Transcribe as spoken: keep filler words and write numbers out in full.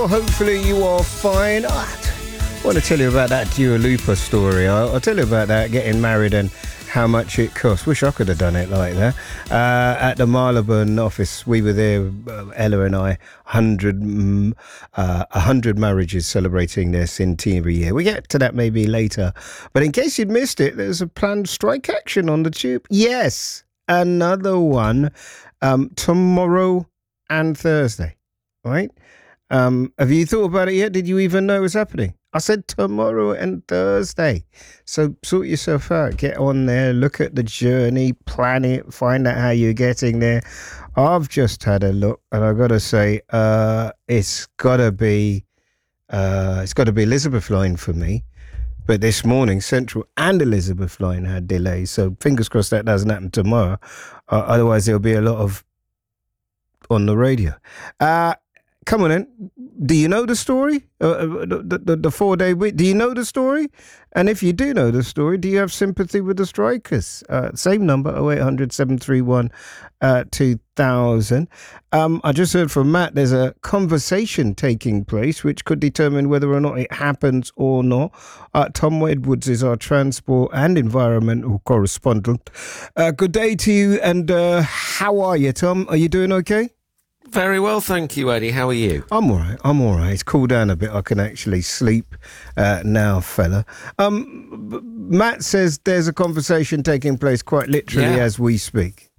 Well, hopefully you are fine. I want to tell you about that Dua Lipa story. I'll, I'll tell you about that, getting married and how much it cost. Wish I could have done it like that. Uh, at the Marylebone office, we were there, uh, Ella and I, one hundred, mm, uh, one hundred marriages celebrating their centenary year. We get to that maybe later. But in case you'd missed it, there's a planned strike action on the tube. Yes, another one um, tomorrow and Thursday, right? Um, have you thought about it yet? Did you even know it was happening? I said tomorrow and Thursday. So sort yourself out. Get on there. Look at the journey. Plan it. Find out how you're getting there. I've just had a look, and I've got to say, uh, it's got to be, uh, it's got to be Elizabeth line for me. But this morning, Central and Elizabeth line had delays. So fingers crossed that doesn't happen tomorrow. Uh, otherwise, there'll be a lot of on the radio. Uh, Come on then. Do you know the story? Uh, the, the, the four-day week. Do you know the story? And if you do know the story, do you have sympathy with the strikers? Uh, same number, oh eight hundred, seven three one, two thousand. Um, I just heard from Matt there's a conversation taking place which could determine whether or not it happens or not. Uh, Tom Edwards is our transport and environmental correspondent. Uh, good day to you, and uh, how are you, Tom? Are you doing okay? Very well, thank you, Eddie. How are you? I'm all right. I'm all right. It's cooled down a bit. I can actually sleep uh, now, fella. Um, Matt says there's a conversation taking place quite literally yeah. as we speak.